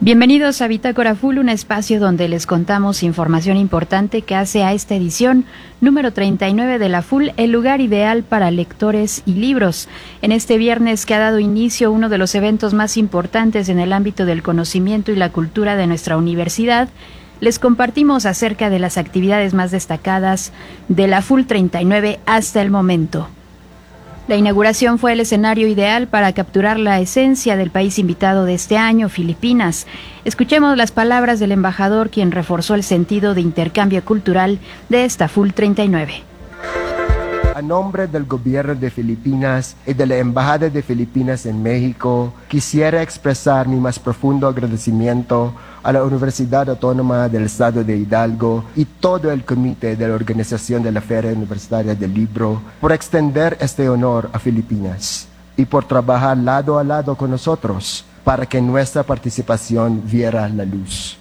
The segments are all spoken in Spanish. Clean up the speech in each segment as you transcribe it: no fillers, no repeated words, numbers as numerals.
Bienvenidos a Bitácora Full, un espacio donde les contamos información importante que hace a esta edición número 39 de la Full el lugar ideal para lectores y libros. En este viernes que ha dado inicio uno de los eventos más importantes en el ámbito del conocimiento y la cultura de nuestra universidad, les compartimos acerca de las actividades más destacadas de la Full 39 hasta el momento. La inauguración fue el escenario ideal para capturar la esencia del país invitado de este año, Filipinas. Escuchemos las palabras del embajador, quien reforzó el sentido de intercambio cultural de esta Full 39. A nombre del gobierno de Filipinas y de la Embajada de Filipinas en México, quisiera expresar mi más profundo agradecimiento a la Universidad Autónoma del Estado de Hidalgo y todo el comité de la organización de la Feria Universitaria del Libro por extender este honor a Filipinas y por trabajar lado a lado con nosotros para que nuestra participación viera la luz.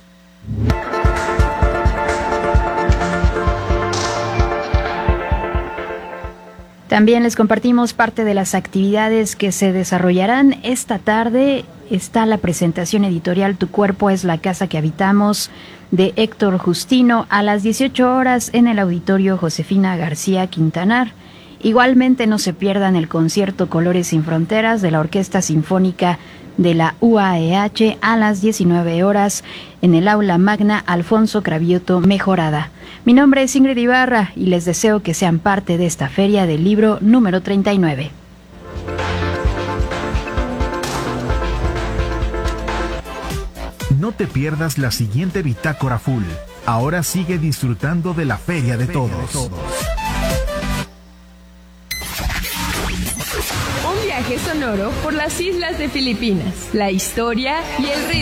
También les compartimos parte de las actividades que se desarrollarán esta tarde. Está la presentación editorial Tu cuerpo es la casa que habitamos, de Héctor Justino, a las 18 horas en el auditorio Josefina García Quintanar. Igualmente no se pierdan el concierto Colores sin Fronteras de la Orquesta Sinfónica de la UAEH a las 19 horas en el aula magna Alfonso Cravioto Mejorada. Mi nombre es Ingrid Ibarra y les deseo que sean parte de esta Feria del Libro número 39. No te pierdas la siguiente Bitácora Full. Ahora sigue disfrutando de la Feria de Todos. Un viaje sonoro por las islas de Filipinas, la historia y el ritmo